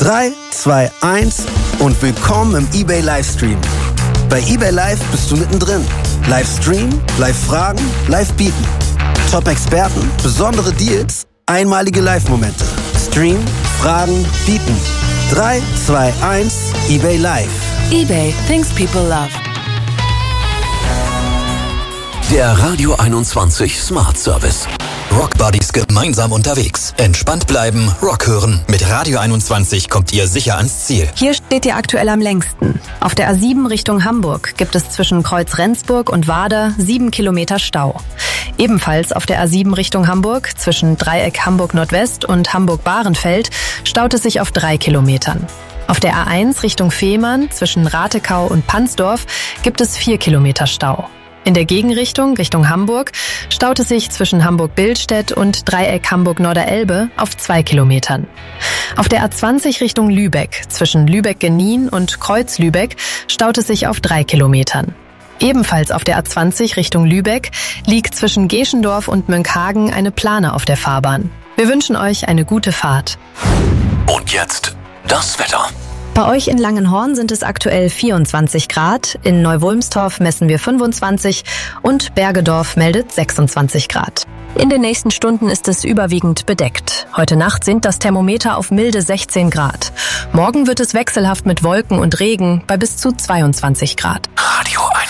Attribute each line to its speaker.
Speaker 1: 3, 2, 1 und willkommen im eBay Livestream. Bei eBay Live bist du mittendrin. Live streamen, live fragen, live bieten. Top-Experten, besondere Deals, einmalige Live-Momente. Stream, fragen, bieten. 3, 2, 1, eBay Live.
Speaker 2: eBay, things people love.
Speaker 3: Der Radio 21 Smart Service.
Speaker 4: Rock Buddies gemeinsam unterwegs. Entspannt bleiben, Rock hören. Mit Radio 21 kommt ihr sicher ans Ziel.
Speaker 5: Hier steht ihr aktuell am längsten. Auf der A7 Richtung Hamburg gibt es zwischen Kreuz Rendsburg und Wader 7 Kilometer Stau. Ebenfalls auf der A7 Richtung Hamburg zwischen Dreieck Hamburg Nordwest und Hamburg-Bahrenfeld staut es sich auf 3 Kilometern. Auf der A1 Richtung Fehmarn zwischen Ratekau und Pansdorf gibt es 4 Kilometer Stau. In der Gegenrichtung, Richtung Hamburg, staut es sich zwischen Hamburg-Billstedt und Dreieck Hamburg-Norderelbe auf 2 Kilometern. Auf der A20 Richtung Lübeck, zwischen Lübeck-Genin und Kreuz-Lübeck, staut es sich auf 3 Kilometern. Ebenfalls auf der A20 Richtung Lübeck liegt zwischen Geschendorf und Mönckehagen eine Plane auf der Fahrbahn. Wir wünschen euch eine gute Fahrt.
Speaker 3: Und jetzt das Wetter.
Speaker 5: Bei euch in Langenhorn sind es aktuell 24 Grad, in Neuwulmstorf messen wir 25 und Bergedorf meldet 26 Grad. In den nächsten Stunden ist es überwiegend bedeckt. Heute Nacht sinkt das Thermometer auf milde 16 Grad. Morgen wird es wechselhaft mit Wolken und Regen bei bis zu 22 Grad.
Speaker 3: Radio